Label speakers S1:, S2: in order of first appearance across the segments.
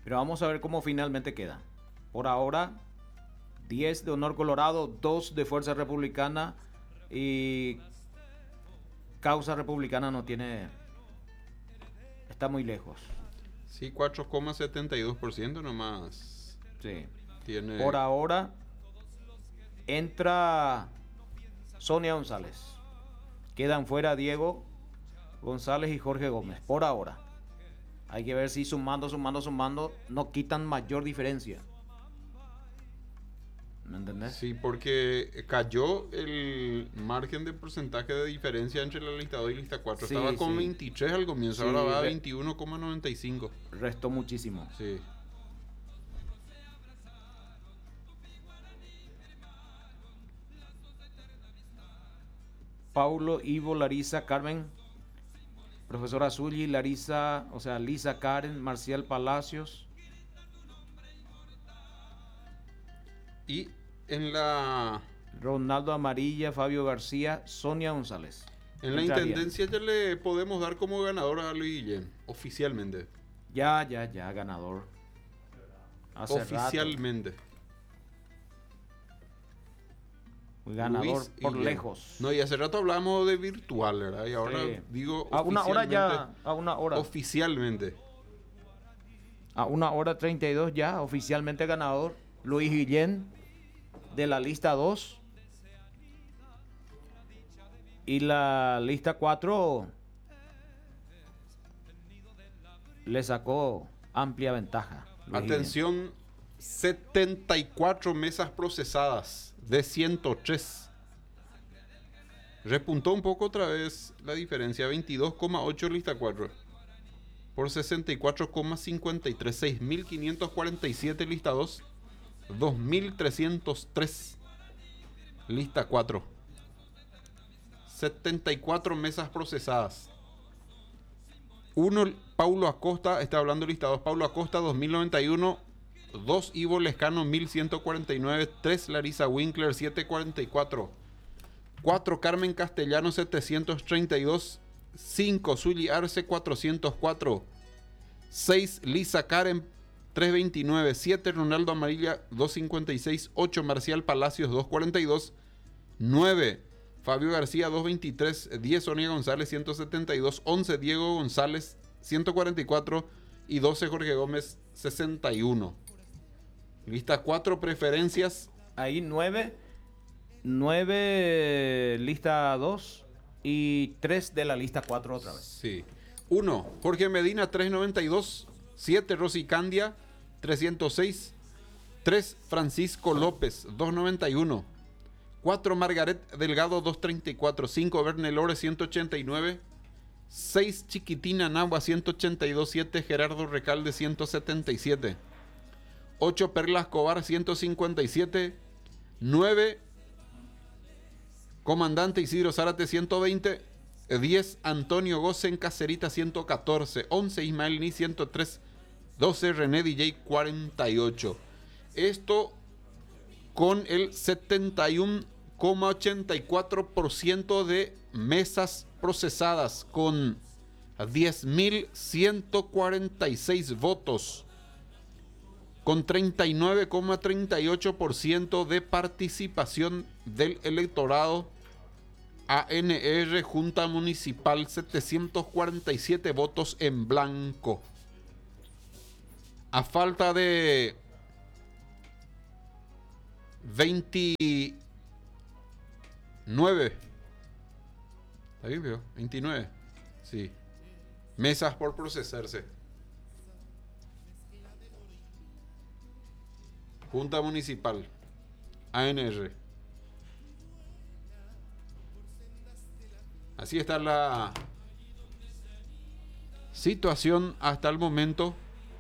S1: Pero vamos a ver cómo finalmente queda. Por ahora, 10 de Honor Colorado, 2 de Fuerza Republicana y Causa Republicana no tiene, está muy lejos.
S2: Sí, 4,72% nomás
S1: Sí.
S2: tiene.
S1: Por ahora entra Sonia González. Quedan fuera Diego González y Jorge Gómez. Por ahora. Hay que ver si sumando no quitan mayor diferencia. ¿Me entendés?
S2: Sí, porque cayó el margen de porcentaje de diferencia entre la lista 2 y lista 4.
S1: Sí,
S2: Estaba con
S1: sí.
S2: 23 al comienzo,
S1: Sí,
S2: ahora va a 21,95.
S1: Restó muchísimo.
S2: Sí.
S1: Paulo, Ivo, Larisa, Carmen, profesora Zully, Larisa, o sea, Lisa, Karen, Marcial Palacios.
S2: Y en la
S1: Ronaldo Amarilla, Fabio García, Sonia González.
S2: en la
S1: Entrarían.
S2: intendencia ya le podemos dar como ganador a Luis Guillén, oficialmente.
S1: Ya, ganador. Hace
S2: Oficialmente.
S1: rato. Ganador
S2: Luis
S1: por
S2: Guillén.
S1: lejos.
S2: No, y hace rato hablábamos de virtual, ¿verdad? Y ahora
S1: Sí.
S2: digo
S1: A una hora
S2: oficialmente.
S1: ya, a una hora.
S2: Oficialmente.
S1: A 1:32 ya, oficialmente ganador. Luis Guillén, de la lista 2. Y la lista 4 le sacó amplia ventaja. Luis
S2: Atención, 74 mesas procesadas de 103. Repuntó un poco otra vez la diferencia, 22,8 lista 4 por 64,53, 6.547 lista 2, 2.303 lista 4. 74 mesas procesadas. Uno, Paulo Acosta, está hablando lista 2, Paulo Acosta 2091, 2 Ivo Lescano 1149, 3 Larisa Winkler 744, 4 Carmen Castellano 732, 5 Zully Arce 404, 6 Lisa Karen 329, 7 Ronaldo Amarilla 256, 8 Marcial Palacios 242, 9 Fabio García 223, 10 Sonia González 172, 11 Diego González 144 y 12 Jorge Gómez 61. Lista 4 preferencias.
S1: Ahí 9 lista 2 y 3 de la lista 4 otra vez.
S2: Sí. 1 Jorge Medina 392, 7 Rosy Candia 306, 3 Francisco López 291, 4 Margaret Delgado 234, 5 Verne Lore 189, 6 Chiquitina Nahua 182, 7 Gerardo Recalde 177, 8 Perla Escobar 157, 9 Comandante Isidro Zárate 120, 10 Antonio Gossen Cacerita 114, 11 Ismael Ni 103, 12 René DJ 48. Esto con el 71,84% de mesas procesadas, con 10.146 votos, con 39,38% de participación del electorado. ANR Junta Municipal 747 votos en blanco. A falta de 29. ¿Está bien, veo? 29. Sí. Mesas por procesarse. Junta Municipal. ANR. Así está la situación hasta el momento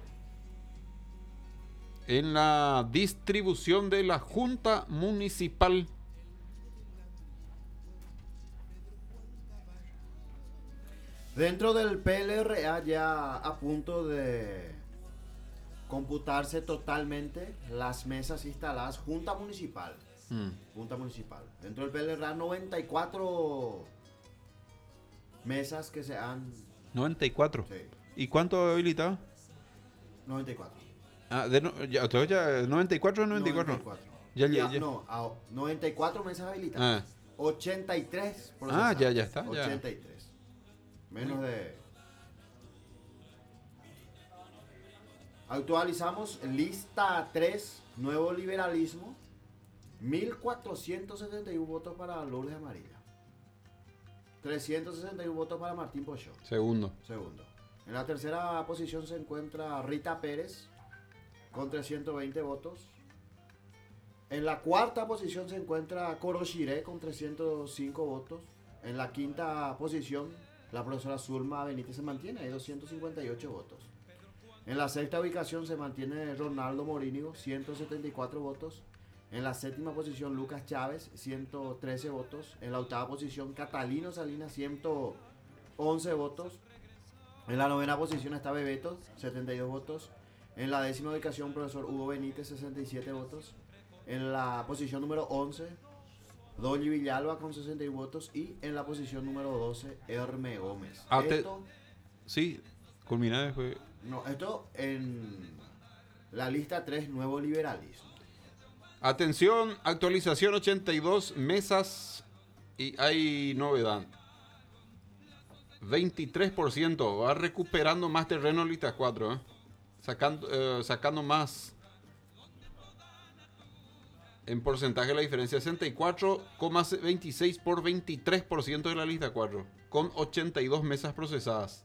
S2: en la distribución de la Junta Municipal.
S3: Dentro del PLRA ya a punto de computarse totalmente las mesas instaladas. Junta Municipal. Junta Municipal. Dentro del PLRA 94 mesas que se han...
S2: 94.
S3: Sí,
S2: ¿Y cuánto habilitado?
S3: 94.
S2: Ah, entonces ya 94 o 94.
S3: 94.
S2: Ya.
S3: No, 94 mesas habilitadas.
S2: Ah.
S3: 83
S2: Ah, ya está.
S3: 83. Menos de... Actualizamos lista 3, nuevo liberalismo. 1471 votos para Lourdes Amarilla. 361 votos para Martín Pochó.
S2: Segundo.
S3: En la tercera posición se encuentra Rita Pérez con 320 votos. En la cuarta posición se encuentra Coro Shiré con 305 votos. En la quinta posición la profesora Zulma Benítez se mantiene, hay 258 votos. En la sexta ubicación se mantiene Ronaldo Morínigo, 174 votos. En la séptima posición Lucas Chávez, 113 votos. En la octava posición Catalino Salinas, 111 votos. En la novena posición está Bebeto, 72 votos. En la décima ubicación profesor Hugo Benítez, 67 votos. En la posición número 11 Dolly Villalba con 61 votos. Y en la posición número 12 Herme Gómez.
S2: Sí, culminar después.
S3: No, esto en la lista 3, nuevo liberalismo.
S2: Atención, actualización 82 mesas y hay novedad. 23%, va recuperando más terreno lista 4, sacando más en porcentaje la diferencia. 64,26 por 23% de la lista 4, con 82 mesas procesadas.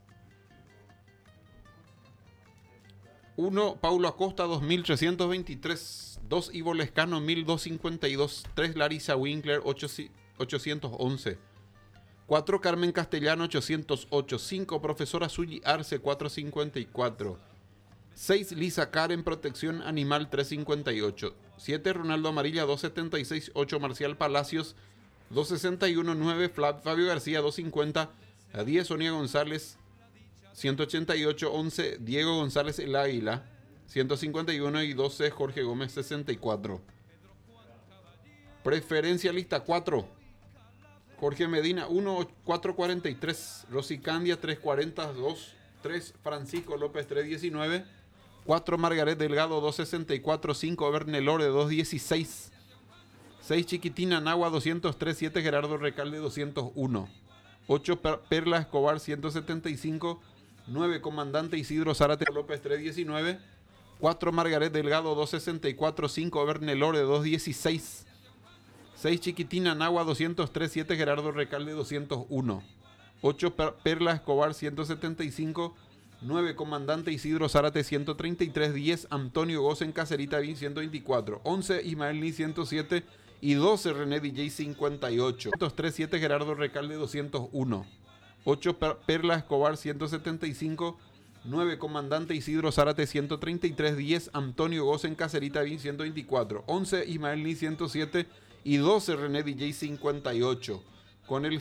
S2: 1, Paulo Acosta 2323, 2, Ivo Lescano 1252, 3, Larissa Winkler 811, 4, Carmen Castellano 808, 5, Profesora Zully Arce 454, 6, Lisa Karen Protección Animal 358, 7, Ronaldo Amarilla 276, 8, Marcial Palacios 261, 9, Fabio García 250, 10, Sonia González 188, 11, Diego González El Águila, 151 y 12, Jorge Gómez 64. Preferencia lista 4. Jorge Medina 1, 443, Rosy Candia 342, 3, Francisco López 319, 4, Margaret Delgado 264, 5, Bernelore 216, 6, Chiquitina Nagua 203, 7, Gerardo Recalde 201, 8, Perla Escobar 175, 9, Comandante Isidro Zárate López 319, 4, Margaret Delgado 264, 5, Bernelore 216, 6, Chiquitina Nagua 203, 7, Gerardo Recalde 201, 8, Perla Escobar 175, 9, Comandante Isidro Zárate 133, 10, Antonio Gosen Cacerita Bin 124, 11, Ismael Ni 107 y 12, René DJ 58, 203, 7, Gerardo Recalde 201, 8, Perla Escobar 175, 9, Comandante Isidro Zárate 133, 10, Antonio Gosen Cacerita Bin 124, 11, Ismael Ni 107 y 12, René DJ 58, con el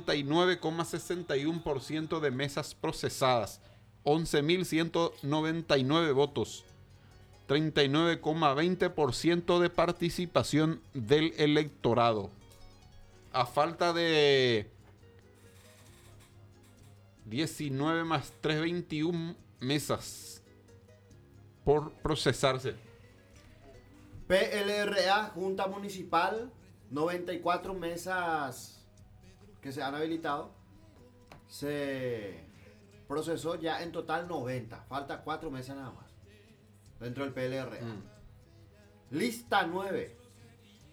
S2: 79,61% de mesas procesadas, 11.199 votos, 39,20% de participación del electorado. A falta de 19 más 3, 21 mesas por procesarse.
S3: PLRA, Junta Municipal, 94 mesas que se han habilitado. Se procesó ya en total 90. Falta 4 mesas nada más dentro del PLRA. Lista 9.